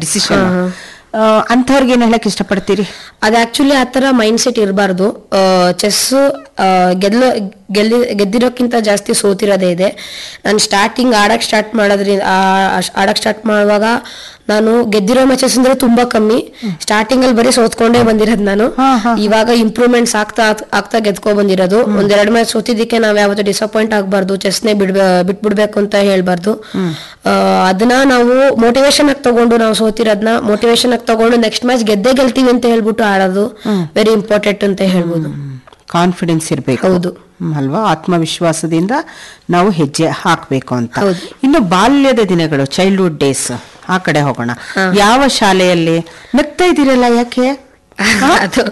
Decision. ಅಂಥವ್ರಿಗೆ ಏನ್ ಹೇಳಕ್ ಇಷ್ಟಪಡ್ತೀರಿ? ಅದು ಆಕ್ಚುಲಿ ಆತರ ಮೈಂಡ್ ಸೆಟ್ ಇರಬಾರ್ದು. ಚೆಸ್ ಗೆದ್ದಿರೋಕ್ಕಿಂತ ಜಾಸ್ತಿ ಸೋತಿರೋದೇ ಇದೆ. ನಾನು ಸ್ಟಾರ್ಟಿಂಗ್ ಆಡಕ್ ಸ್ಟಾರ್ಟ್ ಮಾಡುವಾಗ ನಾನು ಗೆದ್ದಿರೋ ಮ್ಯಾಚಸ್ ಅಂದ್ರೆ ತುಂಬಾ ಕಮ್ಮಿ. ಸ್ಟಾರ್ಟಿಂಗ್ ಅಲ್ಲಿ ಬರೀ ಸೋತ್ಕೊಂಡೇ ಬಂದಿರೋದು ನಾನು. ಇವಾಗ ಇಂಪ್ರೂವ್ಮೆಂಟ್ಸ್ ಆಗ್ತಾ ಗೆದ್ಕೊ ಬಂದಿರೋದು. ಒಂದೆರಡು ಮ್ಯಾಚ್ ಸೋತಿದ್ದಕ್ಕೆ ನಾವ್ ಯಾವತ್ತೂ ಡಿಸಪಾಯಿಂಟ್ ಆಗ್ಬಾರ್ದು, ಚೆಸ್ನೇ ಬಿಟ್ಬಿಡ್ಬೇಕು ಅಂತ ಹೇಳ್ಬಾರ್ದು. ಅದನ್ನ ನಾವು ಮೋಟಿವೇಶನ್ ಆಗಿ ತಗೊಂಡು, ನಾವು ಸೋತಿರೋದನ್ನ ಮೋಟಿವೇಶನ್ ಆಗಿ ತಗೊಂಡು ನೆಕ್ಸ್ಟ್ ಮ್ಯಾಚ್ ಗೆಲ್ತೀವಿ ಅಂತ ಹೇಳ್ಬಿಟ್ಟು ಆಡೋದು ವೆರಿ ಇಂಪಾರ್ಟೆಂಟ್ ಅಂತ ಹೇಳ್ಬೋದು. ಕಾನ್ಫಿಡೆನ್ಸ್ ಇರ್ಬೇಕು. ಹೌದು ಅಲ್ವಾ? ಆತ್ಮವಿಶ್ವಾಸದಿಂದ ನಾವು ಹೆಜ್ಜೆ ಹಾಕ್ಬೇಕು ಅಂತ. ಇನ್ನು ಬಾಲ್ಯದ ದಿನಗಳು, ಚೈಲ್ಡ್ಹುಡ್ ಡೇಸ್, ಆ ಕಡೆ ಹೋಗೋಣ. ಯಾವ ಶಾಲೆಯಲ್ಲಿ ನಗ್ತಾ ಇದ್ದೀರಲ್ಲ, ಯಾಕೆ? ಅದು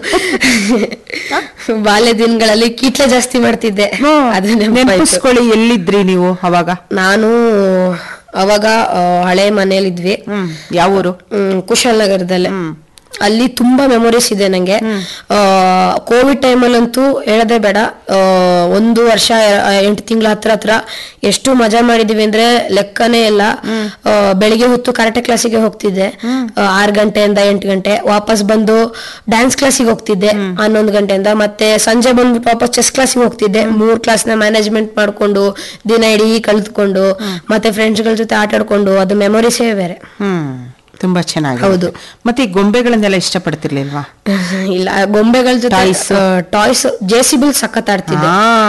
ಬಾಲ್ಯ ದಿನಗಳಲ್ಲಿ ಕೀಟ್ಲೆ ಜಾಸ್ತಿ ಮಾಡ್ತಿದ್ದೆ. ನೆನಪಿಸ್ಕೊಳ್ಳಿ, ಎಲ್ಲಿದ್ರಿ ನೀವು ಅವಾಗ? ನಾನು ಅವಾಗ ಹಳೆ ಮನೇಲಿದ್ವಿ. ಯಾವ ಊರು? ಕುಶಾಲನಗರದಲ್ಲೇ. ಅಲ್ಲಿ ತುಂಬಾ ಮೆಮೊರೀಸ್ ಇದೆ ನಂಗೆ. ಕೋವಿಡ್ ಟೈಮಲ್ಲಂತೂ ಹೇಳದೆ ಬೇಡ. 1 ವರ್ಷ 8 ತಿಂಗಳ ಹತ್ರ ಎಷ್ಟು ಮಜಾ ಮಾಡಿದೀವಿ ಅಂದ್ರೆ ಲೆಕ್ಕನೇ ಇಲ್ಲ. ಬೆಳಿಗ್ಗೆ ಹೊತ್ತು ಕರಾಟೆ ಕ್ಲಾಸಿಗೆ ಹೋಗ್ತಿದ್ದೆ 6 ಗಂಟೆಯಿಂದ 8 ಗಂಟೆ. ವಾಪಸ್ ಬಂದು ಡ್ಯಾನ್ಸ್ ಕ್ಲಾಸಿಗೆ ಹೋಗ್ತಿದ್ದೆ 11 ಗಂಟೆಯಿಂದ. ಮತ್ತೆ ಸಂಜೆ ಬಂದ್ಬಿಟ್ಟು ವಾಪಸ್ ಚೆಸ್ ಕ್ಲಾಸಿಗೆ ಹೋಗ್ತಿದ್ದೆ. 3 ಕ್ಲಾಸ್ನ ಮ್ಯಾನೇಜ್ಮೆಂಟ್ ಮಾಡ್ಕೊಂಡು ದಿನ ಇಡೀ ಕಳೆದುಕೊಂಡು ಮತ್ತೆ ಫ್ರೆಂಡ್ಸ್ಗಳ ಜೊತೆ ಆಟ ಆಡ್ಕೊಂಡು, ಅದು ಮೆಮೊರೀಸೇ ಬೇರೆ. ತುಂಬಾ ಚೆನ್ನಾಗಿ. ಹೌದು. ಮತ್ತೆ ಈ ಗೊಂಬೆಗಳನ್ನೆಲ್ಲ ಇಷ್ಟಪಡ್ತಿರ್ಲಿಲ್ವಾ? ಇಲ್ಲ, ಗೊಂಬೆಗಳ ಜೊತೆ ಟಾಯ್ಸ್ JCB ಸಖತ್ ಆಡ್ತಿದ್ದೆ.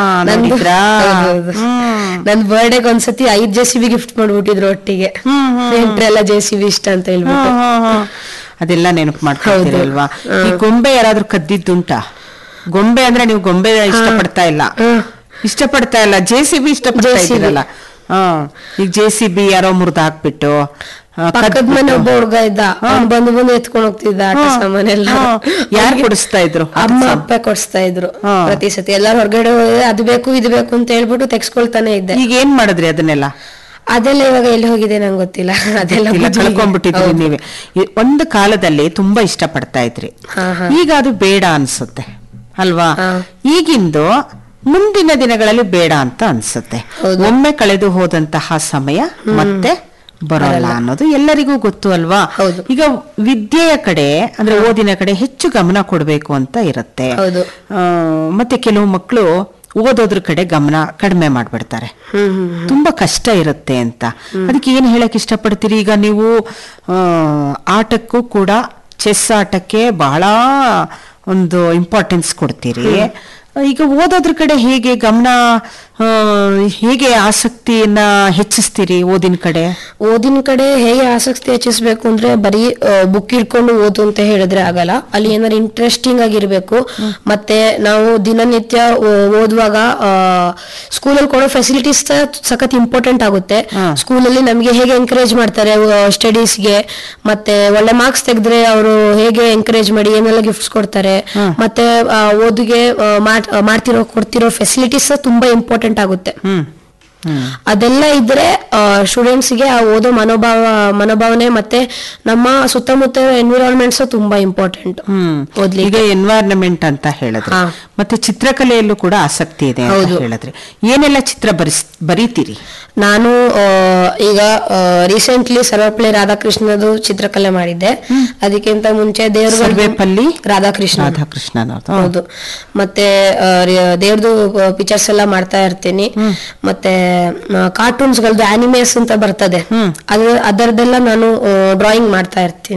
ನನ್ ಬರ್ಡೇಗೆ ಒಂದ್ಸತಿ 5 JCB ಗಿಫ್ಟ್ ಮಾಡ್ಬಿಟ್ಟಿದ್ರು ಒಟ್ಟಿಗೆ. ಎಲ್ಲ JCB ಇಷ್ಟ ಅಂತ ಹೇಳ್ಬಿಟ್ಟು ಅದೆಲ್ಲ ನೆನಪು ಮಾಡ್ಕೊಳ್ತೀರಲ್ವಾ? ಈ ಗೊಂಬೆ ಯಾರಾದ್ರೂ ಕದ್ದಿದ್ದುಂಟಾ? ಗೊಂಬೆ ಅಂದ್ರೆ ನೀವು ಗೊಂಬೆ ಇಷ್ಟಪಡ್ತಾ ಇಲ್ಲ JCB ಇಷ್ಟಪಡ್ತಾ ಇದ್ದೀರಲ್ಲ. ಈಗ JCB ಯಾರೋ ಮುರಿದು ಹಾಕ್ಬಿಟ್ಟು ಪಕ್ಕದ ಮನೆ ಒಬ್ಬ ಹುಡುಗ ಇದ್ದ, ಬಂದು ಎತ್ಕೊಂಡು ಹೋಗ್ತಿದ್ದ ಆಟ ಸಾಮಾನೆಲ್ಲ. ಯಾರು ಕೊಡಿಸ್ತಾ ಇದ್ರು? ಅಮ್ಮ ಅಪ್ಪ ಕೊಡಿಸ್ತಾ ಇದ್ರು. ಪ್ರತಿ ಸತಿ ಎಲ್ಲಾರು ಹೊರಗಡೆ ಅದು ಬೇಕು ಇದು ಬೇಕು ಅಂತ ಹೇಳ್ಬಿಟ್ಟು ತೆಗ್ಸ್ಕೊಳ್ತಾನೆ ಇದ್ದೆ. ಈಗ ಏನ್ ಮಾಡಿದ್ರಿ ಅದನ್ನೆಲ್ಲ? ಅದೆಲ್ಲ ಇವಾಗ ಎಲ್ಲಿ ಹೋಗಿದೆ ನಂಗೆ ಗೊತ್ತಿಲ್ಲ. ಅದೆಲ್ಲ ಕಳ್ಕೊಂಡ್ಬಿಟ್ಟಿದ್ರಿ ನೀವೇ. ಒಂದು ಕಾಲದಲ್ಲಿ ತುಂಬಾ ಇಷ್ಟ ಪಡ್ತಾ ಇದ್ರಿ, ಈಗ ಅದು ಬೇಡ ಅನ್ಸುತ್ತೆ ಅಲ್ವಾ? ಈಗಿಂದು ಮುಂದಿನ ದಿನಗಳಲ್ಲಿ ಬೇಡ ಅಂತ ಅನ್ಸುತ್ತೆ. ಒಮ್ಮೆ ಕಳೆದು ಹೋದಂತಹ ಸಮಯ ಮತ್ತೆ ಬರೋಲ್ಲ ಅನ್ನೋದು ಎಲ್ಲರಿಗೂ ಗೊತ್ತು ಅಲ್ವಾ? ಈಗ ವಿದ್ಯೆಯ ಕಡೆ ಅಂದ್ರೆ ಓದಿನ ಕಡೆ ಹೆಚ್ಚು ಗಮನ ಕೊಡ್ಬೇಕು ಅಂತ ಇರುತ್ತೆ. ಮತ್ತೆ ಕೆಲವು ಮಕ್ಕಳು ಓದೋದ್ರ ಕಡೆ ಗಮನ ಕಡಿಮೆ ಮಾಡ್ಬಿಡ್ತಾರೆ, ತುಂಬಾ ಕಷ್ಟ ಇರುತ್ತೆ ಅಂತ. ಅದಕ್ಕೆ ಏನ್ ಹೇಳಕ್ ಇಷ್ಟಪಡ್ತೀರಿ? ಈಗ ನೀವು ಆಟಕ್ಕೂ ಕೂಡ, ಚೆಸ್ ಆಟಕ್ಕೆ ಬಹಳ ಒಂದು ಇಂಪಾರ್ಟೆನ್ಸ್ ಕೊಡ್ತೀರಿ. ಈಗ ಓದೋದ್ರ ಕಡೆ ಹೇಗೆ ಗಮನ, ಹೇಗೆ ಆಸಕ್ತಿಯನ್ನ ಹೆಚ್ಚಿಸ್ತೀರಿ? ಓದಿನ ಕಡೆ ಹೇಗೆ ಆಸಕ್ತಿ ಹೆಚ್ಚಿಸ್ಬೇಕು ಅಂದ್ರೆ ಬರೀ ಬುಕ್ ಇಟ್ಕೊಂಡು ಓದು ಅಂತ ಹೇಳಿದ್ರೆ ಆಗಲ್ಲ. ಅಲ್ಲಿ ಏನಾದ್ರು ಇಂಟ್ರೆಸ್ಟಿಂಗ್ ಆಗಿರ್ಬೇಕು. ಮತ್ತೆ ನಾವು ದಿನನಿತ್ಯ ಓದುವಾಗ ಸ್ಕೂಲಲ್ಲಿ ಕೊಡೋ ಫೆಸಿಲಿಟೀಸ್ ಸಖತ್ ಇಂಪಾರ್ಟೆಂಟ್ ಆಗುತ್ತೆ. ಸ್ಕೂಲಲ್ಲಿ ನಮ್ಗೆ ಹೇಗೆ ಎಂಕರೇಜ್ ಮಾಡ್ತಾರೆ ಸ್ಟಡೀಸ್ಗೆ, ಮತ್ತೆ ಒಳ್ಳೆ ಮಾರ್ಕ್ಸ್ ತೆಗೆದ್ರೆ ಅವರು ಹೇಗೆ ಎಂಕರೇಜ್ ಮಾಡಿ ಏನೆಲ್ಲ ಗಿಫ್ಟ್ಸ್ ಕೊಡ್ತಾರೆ, ಮತ್ತೆ ಓದಿಗೆ ಕೊಡ್ತಿರೋ ಫೆಸಿಲಿಟೀಸ್ ತುಂಬಾ ಇಂಪಾರ್ಟೆಂಟ್ ಆಗುತ್ತೆ. ಅದೆಲ್ಲ ಇದ್ರೆ ಸ್ಟೂಡೆಂಟ್ಸ್ಗೆ ಆ ಓದೋ ಮನೋಭಾವನೆ ಮತ್ತೆ ನಮ್ಮ ಸುತ್ತಮುತ್ತ ಎನ್ವಿರಾನ್ಮೆಂಟ್ಸ್ ತುಂಬಾ ಇಂಪಾರ್ಟೆಂಟ್. ಈಗ ಎನ್ವೈರನ್ಮೆಂಟ್ ಅಂತ ಹೇಳಿದ್ರೆ, ಮತ್ತೆ ಚಿತ್ರಕಲೆಯಲ್ಲೂ ಕೂಡ ಆಸಕ್ತಿ ಇದೆ ಅಂತ ಹೇಳಿದ್ರೆ, ಏನೆಲ್ಲ ಚಿತ್ರ ಬರೀತೀರಿ? ನಾನು ಈಗ ರೀಸೆಂಟ್ಲಿ ಸರ್ವಪಲ್ಲಿ ರಾಧಾಕೃಷ್ಣದು ಚಿತ್ರಕಲೆ ಮಾಡಿದ್ದೆ. ಅದಕ್ಕಿಂತ ಮುಂಚೆ ಸರ್ವೇಪಲ್ಲಿ ರಾಧಾಕೃಷ್ಣ ಹೌದು. ಮತ್ತೆ ದೇವ್ರದು ಪಿಕ್ಚರ್ಸ್ ಎಲ್ಲ ಮಾಡ್ತಾ ಇರ್ತೀನಿ. ಮತ್ತೆ ಕಾರ್ಟೂನ್ಸ್ ಗಳದ್ದು ಆನಿಮೇಸ್ ಅಂತ ಬರ್ತದೆ, ಅದರದೆಲ್ಲ ನಾನು ಡ್ರಾಯಿಂಗ್ ಮಾಡ್ತಾ ಇರ್ತೀನಿ.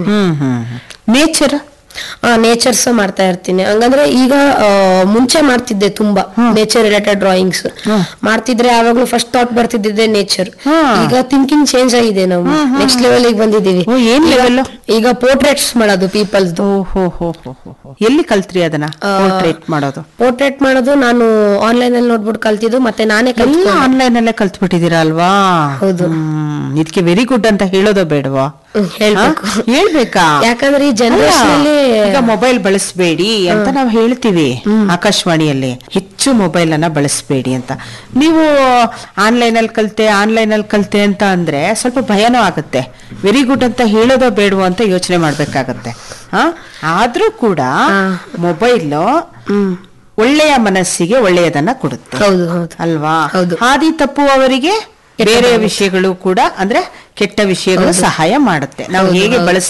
ನೇಚರ್ಸ್ ಮಾಡ್ತಾ ಇರ್ತೀನಿ. ಹಂಗಂದ್ರೆ ಈಗ ಮುಂಚೆ ಮಾಡ್ತಿದ್ದೆ ತುಂಬಾ ನೇಚರ್ ರಿಲೇಟೆಡ್ ಡ್ರಾಯಿಂಗ್ಸ್ ಮಾಡ್ತಿದ್ರೆ, ಯಾವಾಗ್ಲೂ ಫಸ್ಟ್ ಥಾಟ್ ಬರ್ತಿದ್ದೆ ನೇಚರ್. ಈಗ ಥಿಂಕಿಂಗ್ ಚೇಂಜ್ ಆಗಿದೆ, ನಾವು ನೆಕ್ಸ್ಟ್ ಲೆವೆಲ್ ಬಂದಿದ್ದೀವಿ. ಈಗ ಪೋರ್ಟ್ರೇಟ್ಸ್ ಮಾಡೋದು ಪೀಪಲ್ಸ್. ಎಲ್ಲಿ ಕಲ್ತ್ರಿ ಅದನ್ನ? ಪೋರ್ಟ್ರೇಟ್ ಮಾಡೋದು ನಾನು ಆನ್ಲೈನ್ ಅಲ್ಲಿ ನೋಡ್ಬಿಟ್ಟು ಕಲ್ತಿದ್ದು. ಮತ್ತೆ ನಾನೇ ಆನ್ಲೈನ್ ಅಲ್ಲೇ ಕಲ್ತ್ಬಿಟ್ಟಿದ್ದೀರಾ ಅಲ್ವಾ? ಹೌದು. ಇದಕ್ಕೆ ವೆರಿ ಗುಡ್ ಅಂತ ಹೇಳೋದು ಬೇಡವಾ? ಹೇಳ್ಬೇಕಾ? ಯಾಕಂದ್ರೆ ಈ ಜನರೇಷನ್ ಈಗ ಮೊಬೈಲ್ ಬಳಸಬೇಡಿ ಅಂತ ನಾವು ಹೇಳ್ತೀವಿ ಆಕಾಶವಾಣಿಯಲ್ಲಿ, ಹೆಚ್ಚು ಮೊಬೈಲ್ ಅನ್ನ ಬಳಸಬೇಡಿ ಅಂತ. ನೀವು ಆನ್ಲೈನ್ ಅಲ್ಲಿ ಕಲ್ತೆ ಅಂತ ಅಂದ್ರೆ ಸ್ವಲ್ಪ ಭಯನೂ ಆಗುತ್ತೆ. ವೆರಿ ಗುಡ್ ಅಂತ ಹೇಳೋದೋ ಬೇಡವೋ ಅಂತ ಯೋಚನೆ ಮಾಡ್ಬೇಕಾಗತ್ತೆ. ಆದ್ರೂ ಕೂಡ ಮೊಬೈಲ್ ಒಳ್ಳೆಯ ಮನಸ್ಸಿಗೆ ಒಳ್ಳೆಯದನ್ನ ಕೊಡುತ್ತೆ ಅಲ್ವಾ? ಹಾದಿ ತಪ್ಪುವವರಿಗೆ ಬೇರೆ ವಿಷಯಗಳು ಕೂಡ, ಅಂದ್ರೆ ಕೆಟ್ಟ ವಿಷಯಗಳು ಸಹಾಯ ಮಾಡುತ್ತೆ. ನಾವು ಹೇಗೆ